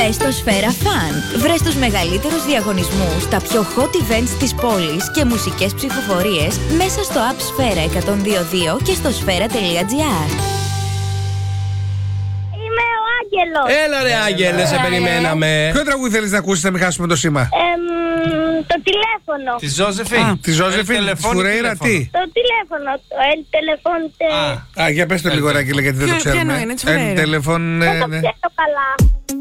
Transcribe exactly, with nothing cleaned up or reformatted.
Μπες στο Σφαίρα Fun. Βρες τους μεγαλύτερους διαγωνισμούς, τα πιο hot events της πόλης και μουσικές ψηφοφορίες μέσα στο app Σφαίρα εκατόν δύο δύο και στο σφαίρα τελεία τζι άρ. Είμαι ο Άγγελος. Έλα ρε Άγγελε, σε περιμέναμε. Ποιο τραγούδι θέλεις να ακούσεις, να μην χάσουμε το σήμα? Εμ, το τηλέφωνο. Τη Ζώζεφιν. Τη Ζώζεφιν, τη Φουρέιρα, τι? Το τηλέφωνο. Το el teléfono. Α, για πες το λίγο, Ράγγελε, γιατί δεν το Ποιο- ποιο ξέρουμε. εννοεί, είναι της El Φουρέιρα. teléfono, Δεν ναι, το ναι. ξέρω καλά.